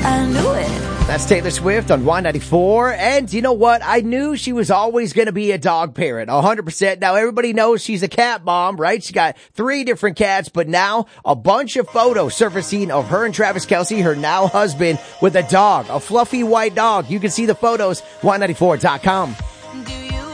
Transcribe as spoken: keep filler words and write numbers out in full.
I knew it. That's Taylor Swift on Y ninety-four. And you know what? I knew she was always going to be a dog parent, one hundred percent. Now, everybody knows she's a cat mom, right? She got three different cats, but now a bunch of photos surfacing of her and Travis Kelce, her now husband, with a dog, a fluffy white dog. You can see the photos, Y ninety-four dot com.